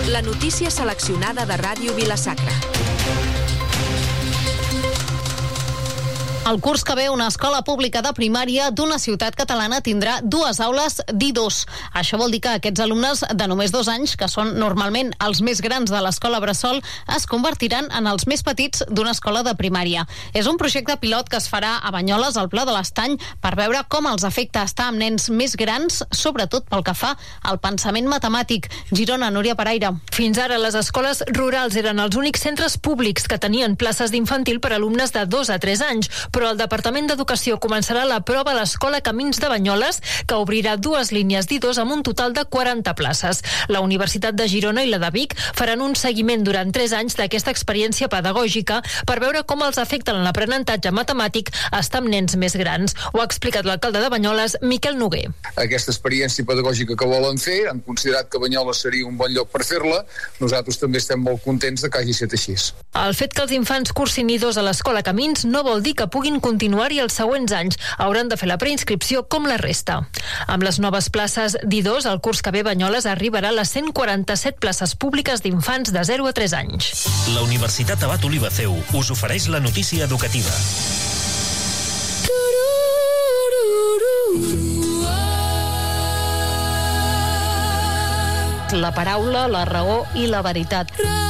La notícia seleccionada de Ràdio Vila-sacra. El curs que ve, una escola pública de primària d'una ciutat catalana tindrà 2 aules d'i2. Això vol dir que aquests alumnes de només 2 anys, que són normalment els més grans de l'escola bressol, es convertiran en els més petits d'una escola de primària. És un projecte pilot que es farà a Banyoles, al Pla de l'Estany, per veure com els afecta estar amb nens més grans, sobretot pel que fa al pensament matemàtic. Girona, Núria Paraire. Fins ara, les escoles rurals eren els únics centres públics que tenien places d'infantil per a alumnes de 2 a 3 anys, però el Departament d'Educació començarà la prova a l'Escola Camins de Banyoles, que obrirà 2 línies d'i2 amb un total de 40 places. La Universitat de Girona i la de Vic faran un seguiment durant 3 anys d'aquesta experiència pedagògica per veure com els afecta l'aprenentatge matemàtic estar amb nens més grans. Ho ha explicat l'alcalde de Banyoles, Miquel Noguer. Aquesta experiència pedagògica que volen fer, han considerat que Banyoles seria un bon lloc per fer-la. Nosaltres també estem molt contents de que hagi estat així. El fet que els infants cursin i2 a l'Escola Camins no vol dir que puguin continuar-hi els següents anys. Hauran de fer la preinscripció com la resta. Amb les noves places d'i2, el curs que ve Banyoles arribarà a les 147 places públiques d'infants de 0 a 3 anys. La Universitat Abat Oliva CEU us ofereix la notícia educativa. La paraula, la raó i la veritat.